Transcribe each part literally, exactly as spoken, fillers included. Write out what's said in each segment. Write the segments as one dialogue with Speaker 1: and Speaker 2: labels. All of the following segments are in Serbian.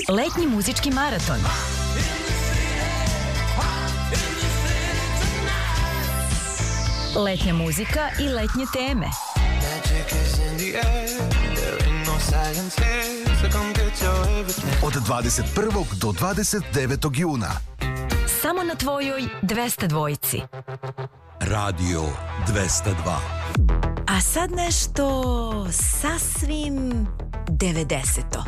Speaker 1: Letnji muzički maraton. Letnja muzika i letnje teme.
Speaker 2: Od dvadeset prvog do dvadeset devetog juna.
Speaker 1: Samo na tvojoj dvesta dvojici.
Speaker 3: Radio dvesta dva.
Speaker 1: A sad nešto sasvim devedeseto.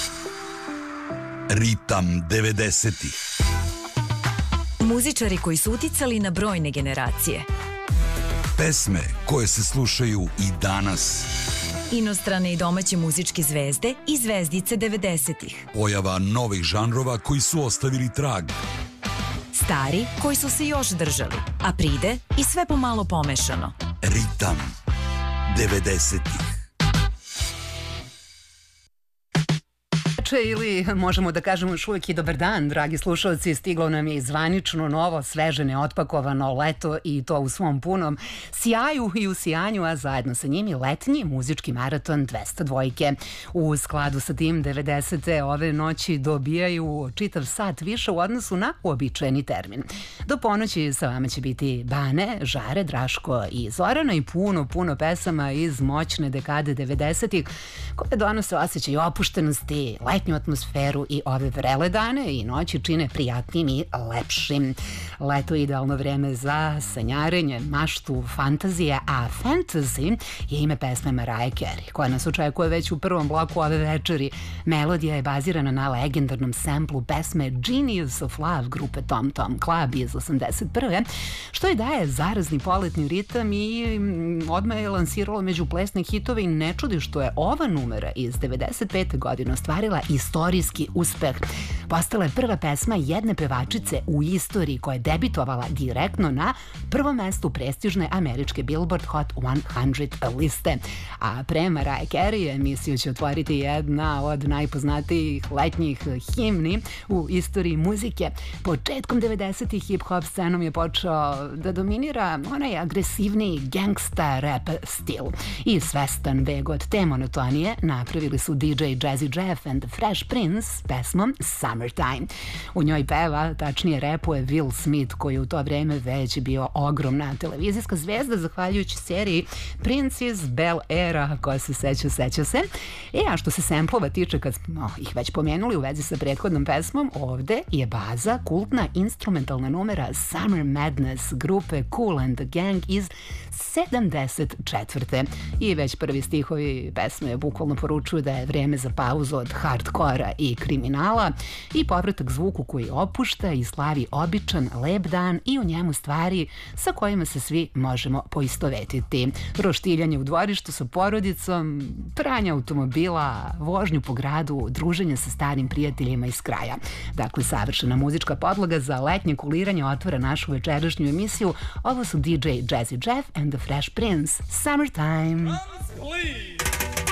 Speaker 3: Ritam devedesetih.
Speaker 1: Muzičari koji su uticali na brojne generacije.
Speaker 3: Pesme koje se slušaju i danas.
Speaker 1: Inostrane i domaće muzičke zvezde i zvezdice devedesetih.
Speaker 3: Pojava novih žanrova koji su ostavili trag.
Speaker 1: Stari koji su se još držali, a pride i sve pomalo pomešano.
Speaker 3: Ritam devedesetih.
Speaker 4: Ili možemo da kažemo još uvijek i dobar dan, dragi slušalci, stiglo nam je i zvanično novo, sveže, neotpakovano leto i to u svom punom sjaju i usijanju, a zajedno sa njim i letnji muzički maraton dvesta dvojke. U skladu sa tim devedesete ove noći dobijaju čitav sat više u odnosu na uobičajeni termin. Do ponoći sa vama će biti Bane, Žare, Draško i Zorana i puno, puno pesama iz moćne dekade devedesetih koje donose osjećaj opuštenosti, letnju atmosferu i ove vrele dane i noći čine prijatnim i lepšim. Leto je idealno vreme za sanjarenje, maštu, fantazije, a fantasy je ime pesme Mariah Carey, koja nas očekuje već u prvom bloku ove večeri. Melodija je bazirana na legendarnom samplu pesme Genius of Love grupe Tom Tom Club iz osamdeset prve, što je daje zarazni poletni ritam i odmah je lansiralo među plesne hitove i ne čudi što je ova numera iz devedeset pete godine ostvarila istorijski uspeh. Postala je prva pesma jedne pevačice u istoriji koja je debitovala direktno na prvom mestu prestižne američke Billboard Hot sto liste. A pre Mariah Carey emisiju će otvoriti jedna od najpoznatijih letnjih himni u istoriji muzike. Početkom devedesetih hip-hop scenom je počeo da dominira onaj agresivniji gangsta rap stil. I svestan beg od te monotonije napravili su D J Jazzy Jeff and the Fresh Prince s pesmom Summertime. U njoj peva, tačnije repuje Will Smith, koji je u to vreme već bio ogromna televizijska zvezda zahvaljujući seriji Prince iz Bel Aira, koja se seća, seća se. E, a što se samplova tiče, kad smo ih već pomenuli u vezi sa prethodnom pesmom, ovde je baza kultna instrumentalna numera Summer Madness grupe Kool and the Gang iz sedamdeset četvrte. I već prvi stihovi pesme bukvalno poručuju da je vreme za pauzu od hardkora i kriminala i povratak zvuku koji opušta i slavi običan, lep dan i u njemu stvari sa kojima se svi možemo poistovetiti. Roštiljanje u dvorištu sa porodicom, pranje automobila, vožnju po gradu, druženje sa starim prijateljima iz kraja. Dakle, savršena muzička podloga za letnje kuliranje otvara našu večerašnju emisiju. Ovo su D J Jazzy Jeff and the Fresh Prince. Summertime. Please.